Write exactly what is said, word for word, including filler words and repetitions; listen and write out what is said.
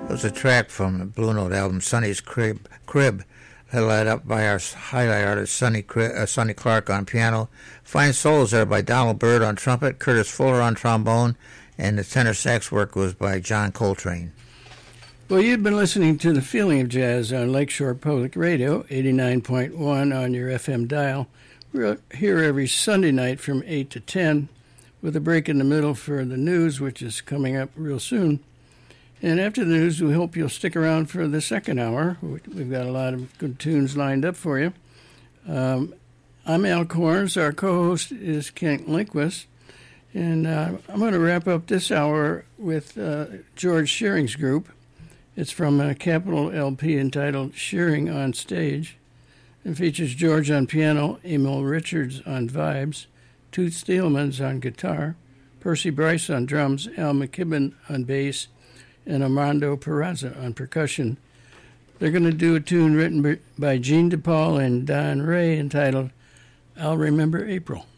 It was a track from the Blue Note album, Sonny's Crib, Crib led up by our highlight artist, Sonny, uh, Sonny Clark on piano. Fine solos there by Donald Byrd on trumpet, Curtis Fuller on trombone, and the tenor sax work was by John Coltrane. Well, you've been listening to The Feeling of Jazz on Lakeshore Public Radio, eighty-nine point one on your F M dial. We're here every Sunday night from eight to ten, with a break in the middle for the news, which is coming up real soon. And after the news, we hope you'll stick around for the second hour. We've got a lot of good tunes lined up for you. Um, I'm Al Corns. Our co-host is Kent Lindquist. And uh, I'm going to wrap up this hour with uh, George Shearing's group. It's from a Capitol L P entitled Shearing on Stage. It features George on piano, Emil Richards on vibes, Toots Thielmans on guitar, Percy Bryce on drums, Al McKibben on bass, and Armando Peraza on percussion. They're going to do a tune written by Gene DePaul and Don Ray entitled I'll Remember April.